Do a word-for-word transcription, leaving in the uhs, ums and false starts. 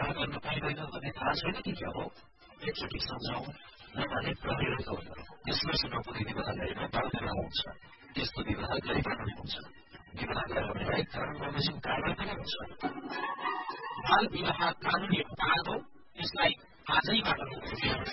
विवाह गर्न पाइँदैन भन्ने थाहा छैन कि क्या हो? एकचोटि सम्झाउँ नभने प्रहरीलाई कल गरौँ। त्यसपछि नपुगेको बेलामा बाल विवाह हुन्छ। त्यस्तो विवाह गरिरहनु हुन्छ। विवाह गराउनेलाई कानून बमोजिम कारवाही पनि हुन्छ। बाल विवाह कानूनी अपराध हो। यसलाई आजैबाट